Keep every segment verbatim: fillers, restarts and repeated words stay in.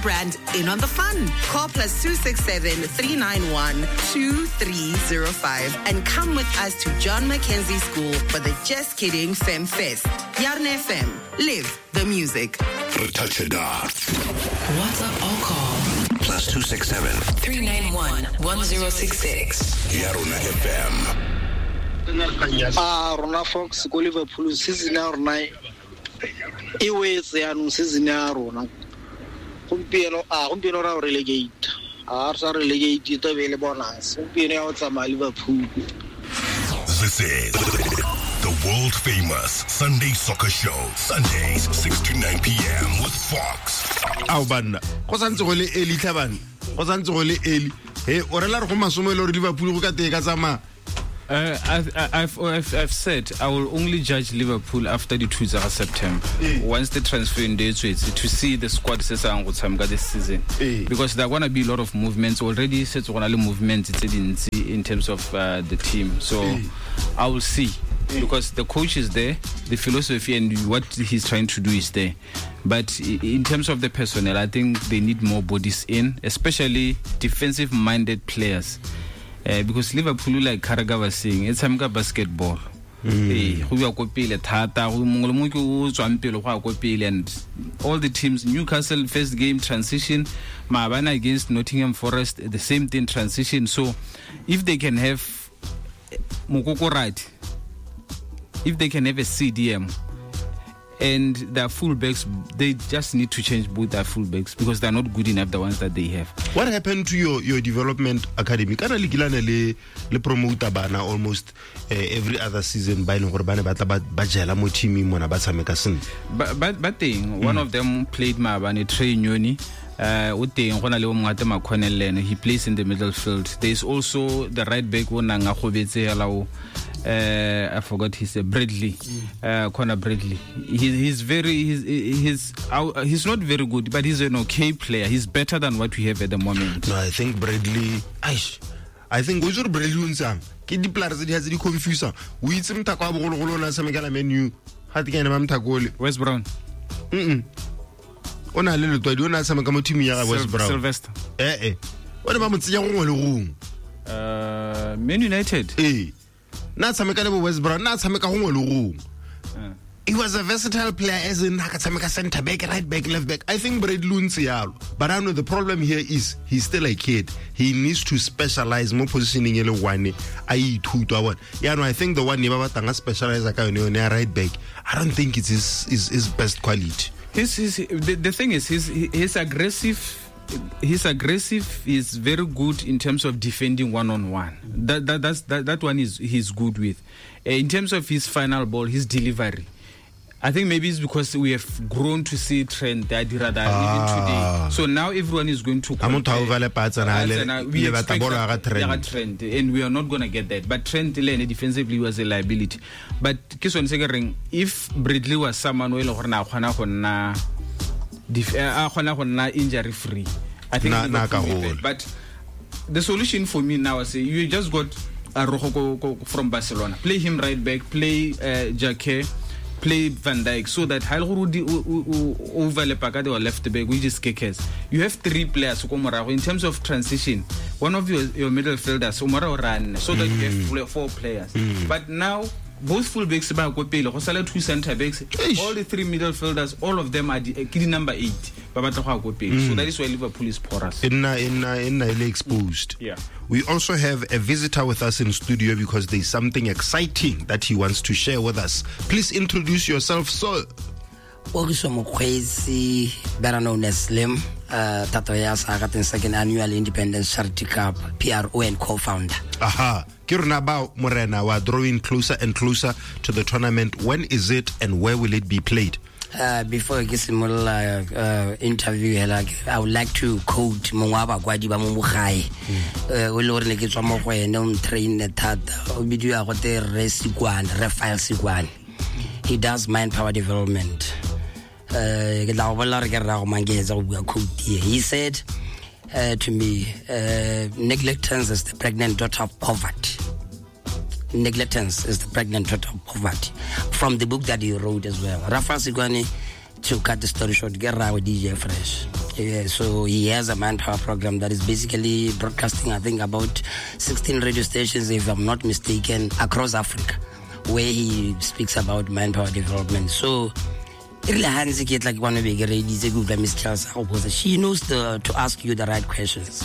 brand in on the fun. Call plus two six seven, three nine one, two three zero five and come with us to John Mackenzie School for the Just Kidding Fem Fest. Yarn F M. Live the music. Touch it off. WhatsApp or call. Plus two six seven, three nine one, one zero six six. Yarona F M. Ah, Rona Fox, go Liverpool, season ya rona e wetse ya no season ya rona. Gompieno a gompieno ra relegate. A sa relegate ita bele bonus. Gompieno ya o tsama Liverpool. This is the world famous Sunday Soccer Show. Sundays six to nine p.m. with Fox. Au banna. Go santse go le Eli tlhabana. Go santse go le Eli. Hey, orela re go masomelo re Liverpool go ka te ka tsama. Uh, I've, I've, I've, I've said I will only judge Liverpool after the two of September. Mm. Once the transfer in dates to see the squad this season. Mm. Because there are going to be a lot of movements. Already said movements in terms of uh, the team. So mm. I will see. Mm. Because the coach is there, the philosophy and what he's trying to do is there. But in terms of the personnel, I think they need more bodies in, especially defensive-minded players. Uh, because Liverpool, like Karaga was saying, it's a basketball. And all the teams, Newcastle first game transition, Maabana against Nottingham Forest, the same thing transition. So if they can have Mukoko right, if they can have a C D M and their fullbacks, they just need to change both their fullbacks because they're not good enough, the ones that they have. What happened to your, your development academy? Kana likilana le le promoter bana almost uh, every other season ba ile gore bana ba tla ba jela mo team mona ba tshameka sen. But but but thing, one mm. of them played Maabane Trey Nyoni. Uh, he plays in the middle field. There is also the right back one uh, I forgot his uh, Bradley, uh, Conor Bradley. He, he's very he's he's uh, he's not very good, but he's an okay player. He's better than what we have at the moment. No, I think Bradley. Aish, I think we should Bradley unsang. Ke di players di has di confuse. We itse mthako ba go go na samekala menu. Ha di kana mamthakole. West Brown. Mhm. Ona le letwa di ona sameka mo team ya West Brown. Sylvester. Eh eh. Ona ba motseya go le go. Uh Man United. Eh. Na tsameka le West Brown, na tsameka go le go. He was a versatile player as in Nakatsameka center back, right back, left back. I think Brad Lunzial. But I know the problem here is he's still a kid. He needs to specialize more positioning ele one. I two to one. Yeah, no, I think the one never tanga specialize like right back. I don't think it's his his, his best quality. His, his the, the thing is he's he's aggressive. He's aggressive. He's very good in terms of defending one on one. That that that's, that that one is he's good with. Uh, in terms of his final ball, his delivery. I think maybe it's because we have grown to see Trent that even today. So now everyone is going to compare. We expect Trent, and we are not going to get that. But Trent defensively was a liability. But if Bradley was someone who was injury free, I think nah, nah, but the solution for me now is you just got Araujo from Barcelona. Play him right back, play uh, Jake, play Van Dijk, so that overlap or left back, which is Kekes. You have three players in terms of transition. One of your, your middle fielders, Omara run, so that mm. you have four players. Mm. But now both full backs ba go pele go sala two center backs, all the three middle fielders, all of them are the uh, number eight ba batla go go pele. So that is why Liverpool is porous. In in in exposed. Yeah. We also have a visitor with us in studio because there's something exciting that he wants to share with us. Please introduce yourself, sir. Ogiso Mokwezi, better known as Slim, uh, Tatoya Sagatin second annual Independence Charity Cup, P R O and co-founder. Aha. Kirunaba Morena, we're drawing closer and closer to the tournament. When is it and where will it be played? Uh, before I get some uh, uh, interview, like, I would like to quote Mwaba Gwadiba Mumukhai. We learn like it's one more way, no train that we do a hotel Resigwan, Rafael Sigwan. He does manpower development. Uh, he said uh, to me, uh, neglectance is the pregnant daughter of poverty. Neglectance is the pregnant daughter of poverty. From the book that he wrote as well. Rafa Sigwani, to cut the story short, get around with D J Fresh. Yeah, so he has a manpower program that is basically broadcasting, I think, about sixteen radio stations, if I'm not mistaken, across Africa, where he speaks about manpower development. So she knows the, to ask you the right questions.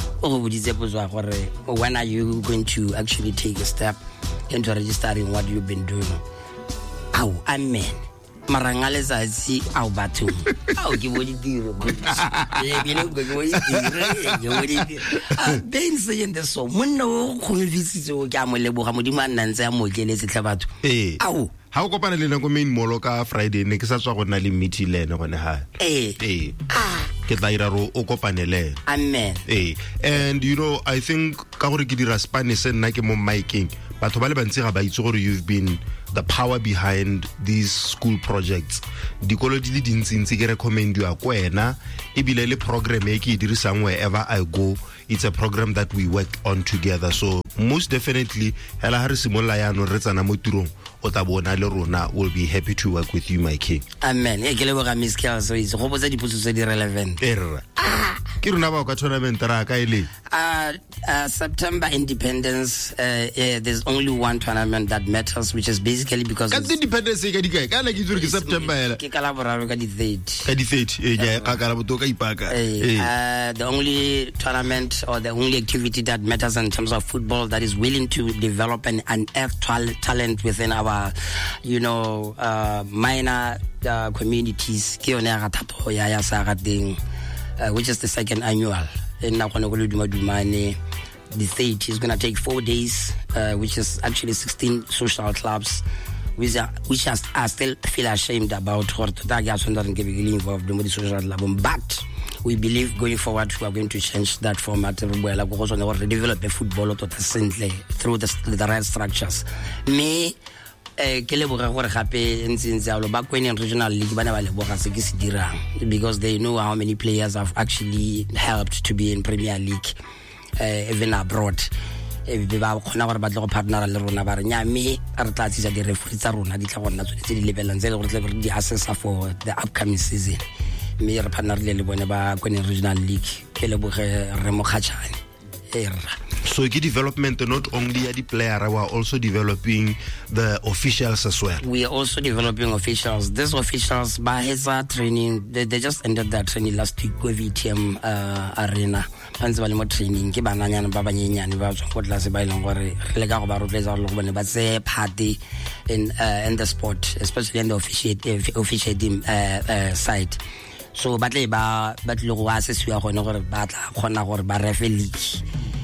When are you going to actually take a step into registering what you've been doing? Oh, amen. Marangale zazi au batu au ke bo ditiro e bile go go ditiro ke bo ditiro ben se yende so monna o khonvisitse o ke a mo leboga modimo a nnantse a mo keletse tla batho eh au ha o kopana le nna ko main mall ka Friday ne ke sa tswa go nna le meeting le ene gone ha eh eh ke tla ira ro o kopanele amen eh and you know I think ka gore ke dira Spanish nna ke mo miking batho ba le bantsi ga ba itse gore you've been the power behind these school projects. Dikolo di le dintsi ke recommend you a kwena e bile le program e ke dirisang wherever I go. It's a program that we work on together. So most definitely hela ha re simolla ya no re tsana mo tirong o ta bona le rona will be happy to work with you my king. Amen. E ke le boga Miss Kelso is go botsa dipotso tse di relevant. Erra. Ke rona ba ka tournament ra ka ile. Uh, uh September Independence uh, uh there's only one tournament that matters, which is basically because ka Independence e ka di kae kana ke tsure ke September ela ke kala boraro ka di thirty ka di thirty e ja ka kala botoka ipaka uh the only tournament or the only activity that matters in terms of football that is willing to develop an unearthed talent within our you know uh minor uh, communities ke yone ga thato ya ya sa ga ding which is the second annual in na gone go le duma dumane. The third is going to take four days, uh, which is actually sixteen social clubs, which are, which are, I still feel ashamed about. But we believe going forward we are going to change that format because we want to develop the football through the, the right structures. Me, ke leboga gore gape ntse a lo ba kwene regional league bana ba leboga se ke se dirang because they know how many players have actually helped to be in Premier League. Uh, even abroad be ba khona gore ba tla go partner le rona ba re nya me re tla tsitsa di referee tsa rona di tla gonna tsone tse di lebelang tse le gore tle di assess for the upcoming season me re partner le le bone ba kone regional league ke le boge re mo khatshane era. So ke development not only at the player, we are also developing the officials as well. We are also developing officials. These officials, by his training, they, they just ended their training last week with V T M uh, arena. Panse ba le mo training ke bana nyana ba banyenyane ba tswa go tlase ba ileng gore re le ka go ba rotletsa go bone ba tse party in uh, in the sport, especially in the officiate officiating uh, uh, side. So ba tle ba ba tle go assessiwa gone gore ba tla khona gore ba refe league.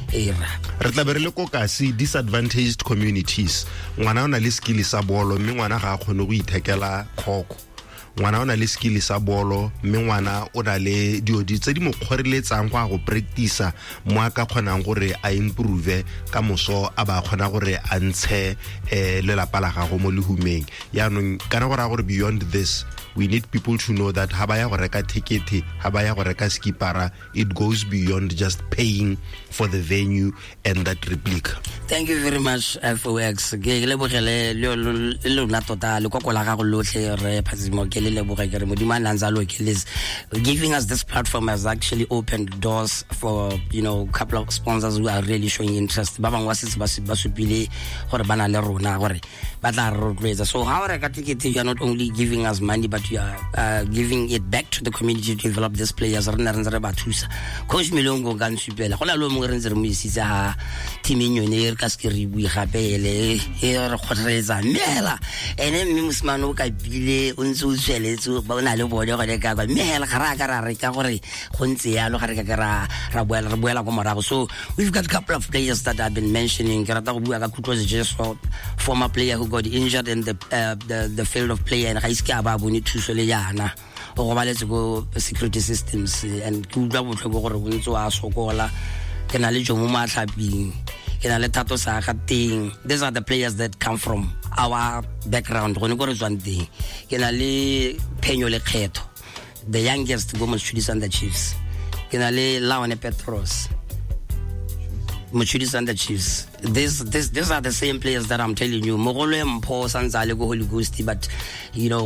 Re tla be re le kokasi disadvantaged communities ngwana o na le skill sa bolo mme ngwana ga a khone go ithekela khoko ngwana o na le skill sa bolo mme ngwana o na le diodi tse di mo khoreletsang go a go practice mo aka khonang gore a improve ka moso a ba khona gore a ntshe le la pala ga go mo lehumeng ya no kana gore a gore beyond this we need people to know that ha ba ya go reka ticket ha ba ya go reka skipara it goes beyond just paying for the venue and that replica. Thank you very much F O X ke le bogele le le na tota le kokola ga go lotle re phazimo ke le le bogele mo di mananza lo ke les giving us this platform has actually opened doors for you know a couple of sponsors who are really showing interest ba bangwa se ba ba supile gore bana le rona gore ba tla rotloetsa. So how re ka ticket you are not only giving us money but you are uh, giving it back to the community to develop these players. Re nna re ba thusa coach Milongo ga nsupela go la lo mo re ntse re mo isitsa ha team eno ne re ka se re bui gapele e re khotretsa mela ene mme musmano ka bile o ntse o tsweletse ba na le bone go le ka ba mela ga ra ka ra re ka gore go ntse ya lo ga re ka ra ra boela re boela go morago. So we've got a couple of players that I've been mentioning ke rata go bua ka Kutlozi just former player who got injured in the uh, the the field of play and ga iska ba bone thuso le yana o go ba le go security systems and ku tla botlho go gore o ntse wa sokola ke na le jomo matlaping ke na le thato sa ga teng. These are the players that come from our background go ne go re tswang teng ke na le Phenyo le Kgetho the youngest woman students and the Chiefs ke na le Laone Petros Mochudis and the Chiefs. This, this, these are the same players that I'm telling you. Mogolo Mpo Sanzale go Holy Ghost, but you know,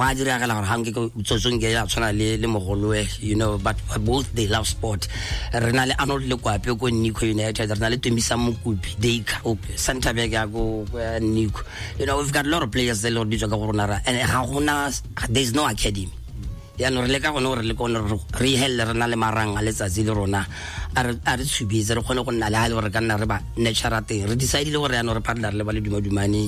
you know, but both they love sport. Renale Arnold Lekwape go Nico United. Renale Tumisamu Kupi Deika Santa Vega go Nico. You know, we've got a lot of players. The Lord Bijoga and Hauna. There's no academy. Ya no re leka go re le kono re helle rena le marang a letsatsi le rona a re a re tshubetse re khone go nna le ha le re ka nna re ba natural teng re decide le gore ya no re partner le ba le dumadumane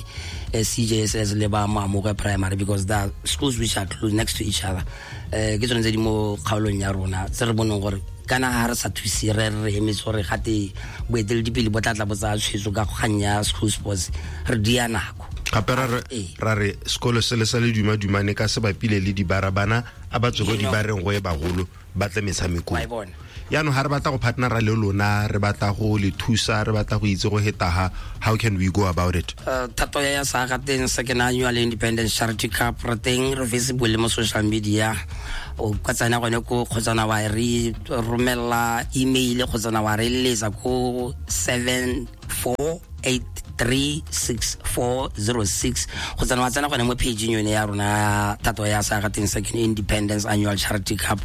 C J S S le ba Mamoka primary because the schools which are close next to each other eh ke tsone tse di mo kgaolong ya rona tse re bonong gore kana ha re sa thusi re re emetso re gate boetele dipele botlatla botsa tshwetso ka go ganya school sports re dia nako kapera ra re skolo se le sale duma dumane ka se bapile le dibarabana a ba tsego di bareng go e bagolo ba tle metshameko ya no ha re batla go partnera le lona re batla go le thusa re batla go itse go hetaha how can we go about it tato ya sa ga teng second annual Independence Charity Cup re teng re visible le mo social media o kwatsana gone ko khotsana wa re romela email khotsana wa re lesa ko seven four eight three six four zero six go tsana wa tsana gone mo page yone ya rona tato ya sa ga teng second Independence Annual Charity Cup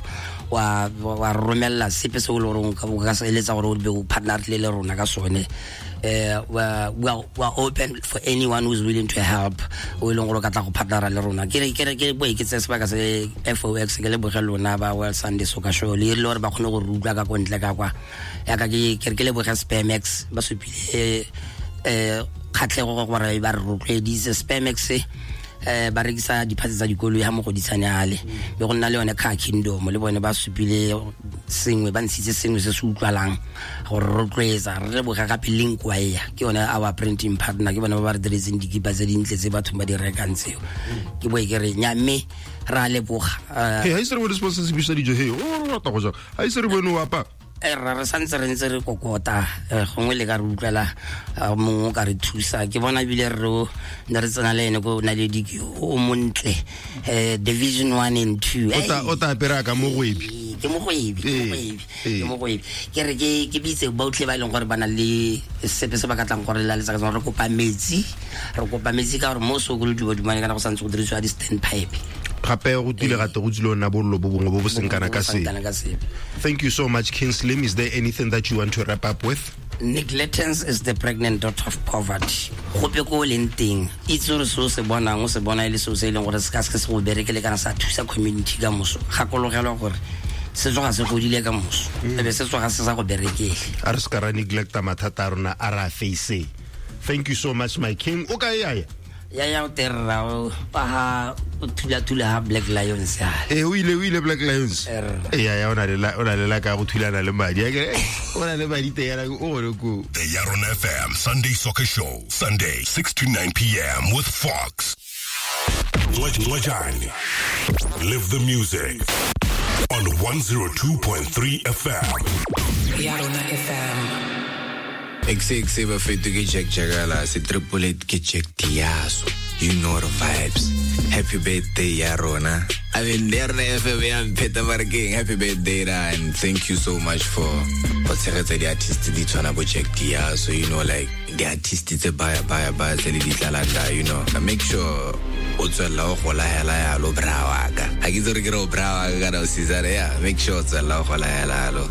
wa wa romela sepe se go lo rong ka ka se eletsa gore o be o partner le le rona ka sone eh well we're open for anyone who's willing to help o ile ngolo ka tla go partnera le rona ke re ke re ke boe ke tse se ba ka se F O X ke le bogelo lona ba World Sunday Soccer Show le le gore ba khone go rutla ka kontle ka kwa ya ka ke ke le boga Spamex ba supile eh khatlego go gore ba re rutledise Spamex eh ba rekisa diphatsi tsa dikolo ya mo go ditshanyale be go nna le yone Car Kingdom le bone ba supile sengwe ba ntshitse sengwe se se utlwalang go rotloetsa re boga gape link wa ya ke yone our printing partner ke bona ba re diretseng dikipa tse dintle tse batho ba di rekang tseo ke boe ke re nya mme ra le boga hey ha isere bo sponsors bi dijo hey o rata go ja ha isere bo no apa e ra re santse re ntse re kokota gongwe le ka re utlwela mongwe ka re thusa ke bona bile re ne re tsena le ene go na le diki o montle eh division one and two ota ota pera ka mo goebi ke mo goebi ke mo goebi ke re ke ke bitse ba utlwe ba ileng gore bana le sepe se ba ka tlang gore la letsa ka re kopa metsi re kopa metsi ka gore mo so go le dumane kana go santse go dirisiwa di stand pipe gape go tile gate go tsilo na bollo bo bongwe bo bo seng kana ka se thank you so much King Slim. Is there anything that you want to wrap up with? Negligence is the pregnant daughter of poverty. Gope go lenting itse re so se bona ngo se bona ile so se ile gore se ka se go berekele kana sa thusa community ka moso gakologelo gore se tsoga se godile ka moso ebe se tsoga se sa go berekele a re ska ra neglect mathata rona a ra face. Thank you so much my king. Okay ya ya ya terra pa tula tula Black Lions ya eh o ile o ile Black Lions eh ya ya ona le ona le la ka go thulana le madi ya ke ona le madi te ya o re go the Yaron F M Sunday Soccer Show Sunday six to nine p m with Fox. Lajani live the music on one oh two point three F M Yaron F M. Exe exe ba fetu ke Jack Jagala se triplet ke Jack Tiaso. You know the vibes. Happy birthday Yarona. I mean there F M and Peter Marking. Happy birthday and thank you so much for for the artist di tsona bo Jack Tiaso. You know like the artist tse baya baya baya tse di tlalanga, you know. And make sure o tsela go la hela ya lo brawaga. Ha ke tsore ke ro brawaga ka o sizare ya. Make sure o tsela go la hela lo